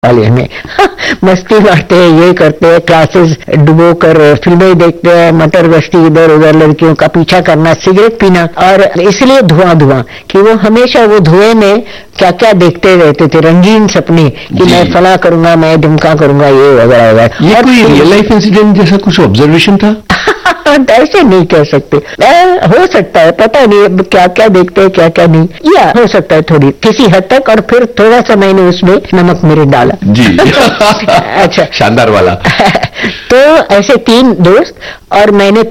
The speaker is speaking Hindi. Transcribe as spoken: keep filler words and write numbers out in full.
कॉलेज में मस्ती मारते हैं, ये करते हैं, क्लासेस डुबो कर फिल्में देखते हैं, मटर गश्ती इधर उधर, लड़कियों का पीछा करना, सिगरेट पीना, और इसलिए धुआं धुआं कि वो हमेशा वो धुएं में क्या क्या देखते रहते थे, रंगीन सपने कि मैं फला करूंगा, मैं ढुमका करूंगा, ये वगैरह वगैरह। ये कोई रियल लाइफ इंसिडेंट जैसा कुछ ऑब्जर्वेशन था? ऐसे नहीं कह सकते, आ, हो सकता है, पता नहीं क्या क्या देखते हैं क्या क्या नहीं, या हो सकता है थोड़ी किसी हद तक, और फिर थोड़ा सा मैंने उसमें नमक मिर्च डाला जी। अच्छा, शानदार वाला। तो ऐसे तीन दोस्त, और मैंने